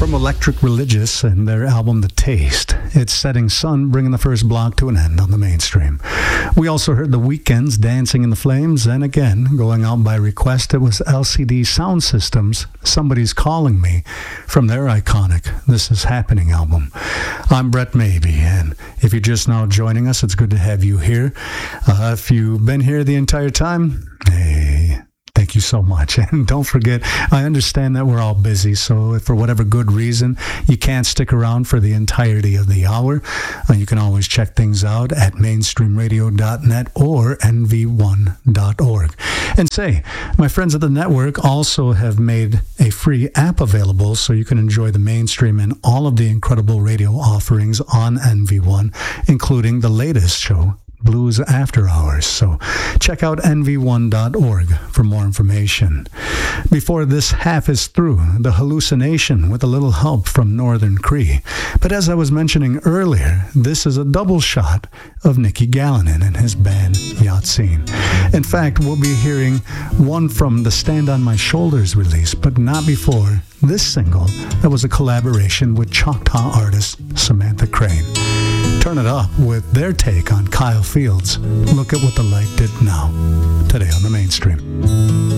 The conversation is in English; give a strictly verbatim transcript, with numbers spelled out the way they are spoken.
from Electric Religious and their album The Taste. It's Setting Sun, bringing the first block to an end on the mainstream. We also heard The Weeknd's Dancing in the Flames, and again, going out by request, it was L C D Sound Systems, Somebody's Calling Me, from their iconic This Is Happening album. I'm Brett Maybe, and if you're just now joining us, it's good to have you here. Uh, if you've been here the entire time, hey... thank you so much. And don't forget, I understand that we're all busy, so if for whatever good reason you can't stick around for the entirety of the hour, uh, you can always check things out at mainstream radio dot net or N V one dot org. And say, my friends at the network also have made a free app available so you can enjoy the mainstream and all of the incredible radio offerings on N V one, including the latest show, Blues After Hours. So check out N V one dot org for more information. Before this half is through, The Hallucination with a little help from Northern Cree. But as I was mentioning earlier, this is a double shot of Nicky Gallinan and his band Yahtsin. In fact, we'll be hearing one from the Stand on My Shoulders release, but not before this single that was a collaboration with Choctaw artist Samantha Crane. Turn it up with their take on Kyle Fields' Look at What the Light Did Now, today on the mainstream.